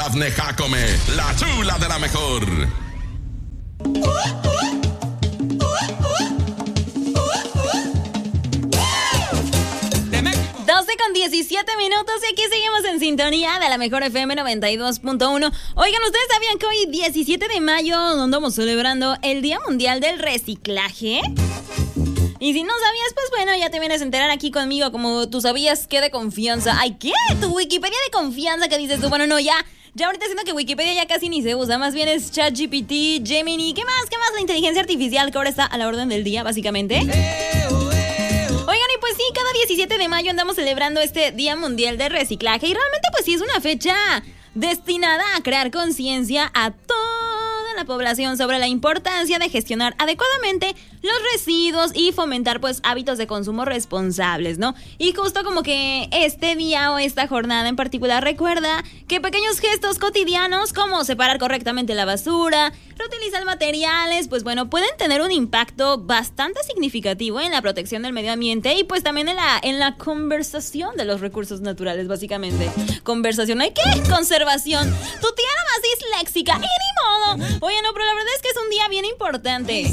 Dafne Jacome, la chula de la mejor. 12:17 y aquí seguimos en sintonía de la mejor FM 92.1. Oigan, ¿ustedes sabían que hoy 17 de mayo andamos celebrando el Día Mundial del Reciclaje? Y si no sabías, pues bueno, ya te vienes a enterar aquí conmigo, como tú sabías que de confianza. Ay, ¿qué? Tu Wikipedia de confianza que dices tú. Bueno, no, ya ahorita siento que Wikipedia ya casi ni se usa, más bien es ChatGPT, Gemini, ¿qué más? La inteligencia artificial que ahora está a la orden del día, básicamente. Oigan, y pues sí, cada 17 de mayo andamos celebrando este Día Mundial de Reciclaje y realmente pues sí es una fecha destinada a crear conciencia a toda la población sobre la importancia de gestionar adecuadamente los residuos y fomentar pues hábitos de consumo responsables, ¿no? Y justo como que este día o esta jornada en particular recuerda que pequeños gestos cotidianos como separar correctamente la basura, reutilizar materiales, pues bueno, pueden tener un impacto bastante significativo en la protección del medio ambiente y pues también en la conservación de los recursos naturales, básicamente. Conversación, ¿hay qué? Conservación. Tu tía era más disléxica y ni modo. Oye, no, pero la verdad es que es un día bien importante.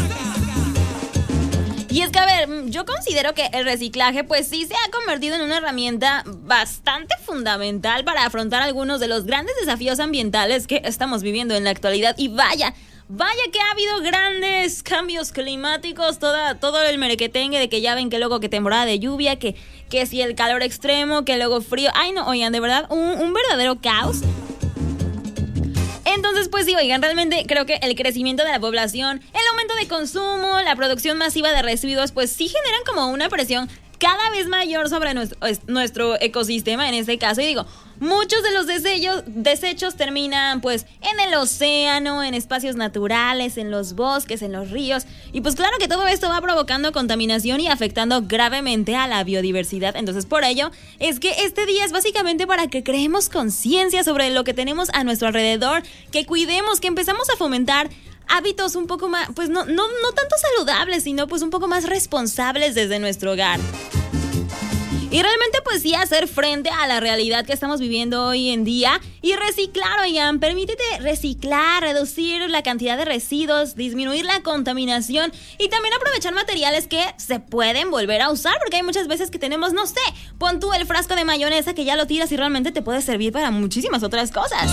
Y es que, a ver, yo considero que el reciclaje pues sí se ha convertido en una herramienta bastante fundamental para afrontar algunos de los grandes desafíos ambientales que estamos viviendo en la actualidad. Y vaya que ha habido grandes cambios climáticos, todo el merequetengue de que ya ven que luego que temporada de lluvia, que si el calor extremo, que luego frío. Ay, no, oigan, de verdad, un verdadero caos. Entonces, pues sí, oigan, realmente creo que el crecimiento de la población, el aumento de consumo, la producción masiva de residuos, pues sí generan como una presión cada vez mayor sobre nuestro ecosistema en este caso. Y digo, muchos de los desechos terminan pues en el océano, en espacios naturales, en los bosques, en los ríos. Y pues claro que todo esto va provocando contaminación y afectando gravemente a la biodiversidad. Entonces por ello es que este día es básicamente para que creemos conciencia sobre lo que tenemos a nuestro alrededor, que cuidemos, que empezamos a fomentar hábitos un poco más, pues no tanto saludables, sino pues un poco más responsables desde nuestro hogar. Y realmente pues sí hacer frente a la realidad que estamos viviendo hoy en día y reciclar, oigan, permítete reciclar, reducir la cantidad de residuos, disminuir la contaminación y también aprovechar materiales que se pueden volver a usar, porque hay muchas veces que tenemos, no sé, pon tú el frasco de mayonesa que ya lo tiras y realmente te puede servir para muchísimas otras cosas.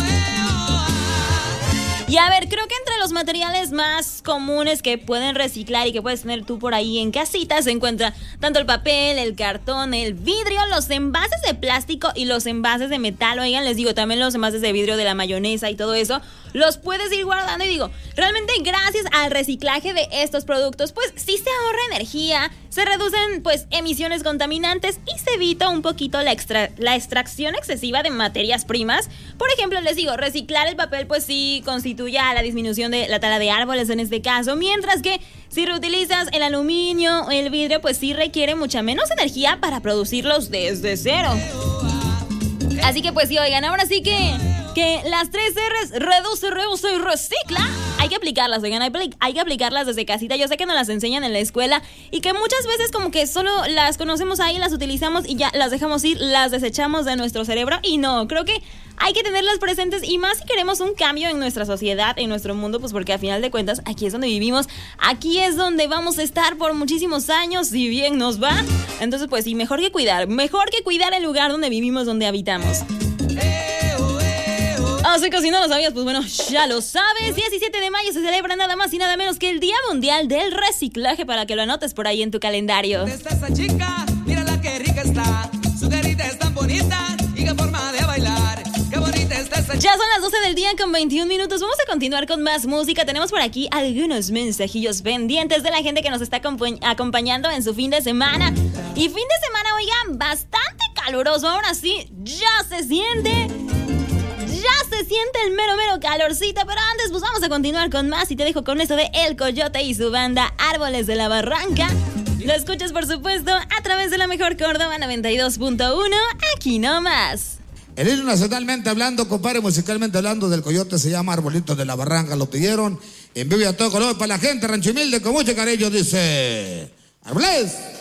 Y a ver, creo que entre los materiales más comunes que pueden reciclar y que puedes tener tú por ahí en casita se encuentra tanto el papel, el cartón, el vidrio, los envases de plástico y los envases de metal. Oigan, les digo, también los envases de vidrio de la mayonesa y todo eso, los puedes ir guardando y digo, realmente gracias al reciclaje de estos productos, pues sí se ahorra energía, se reducen pues emisiones contaminantes y se evita un poquito la extracción excesiva de materias primas. Por ejemplo, les digo, reciclar el papel pues sí constituye a la disminución de la tala de árboles en este caso, mientras que si reutilizas el aluminio o el vidrio pues sí requiere mucha menos energía para producirlos desde cero. Así que pues sí, oigan, ahora sí que las 3 R's, reduce, reduce y recicla, hay que aplicarlas, oigan, hay que aplicarlas desde casita. Yo sé que nos las enseñan en la escuela y que muchas veces como que solo las conocemos ahí, las utilizamos y ya las dejamos ir, las desechamos de nuestro cerebro y no, creo que hay que tenerlas presentes y más si queremos un cambio en nuestra sociedad, en nuestro mundo, pues porque a final de cuentas aquí es donde vivimos, aquí es donde vamos a estar por muchísimos años, si bien nos va. Entonces pues sí, mejor que cuidar el lugar donde vivimos, donde habitamos. Así que si no lo sabías, pues bueno, ya lo sabes. 17 de mayo se celebra nada más y nada menos que el Día Mundial del Reciclaje, para que lo anotes por ahí en tu calendario. Está esa chica, mírala qué rica está, su carita es tan bonita y qué forma de bailar. Qué bonita está esa chica. Ya son las 12 del día con 21 minutos. Vamos a continuar con más música. Tenemos por aquí algunos mensajillos pendientes de la gente que nos está acompañando en su fin de semana. Y fin de semana, oigan, bastante caluroso. Ahora sí, ya se siente el mero calorcito, pero antes pues vamos a continuar con más y te dejo con esto de El Coyote y su banda Árboles de la Barranca. Lo escuchas por supuesto a través de la mejor Córdoba 92.1, aquí nomás. El himno nacionalmente hablando, compadre, musicalmente hablando del Coyote se llama Arbolitos de la Barranca, lo pidieron en vivo y a todo color para la gente Rancho Humilde con mucho cariño, dice Árboles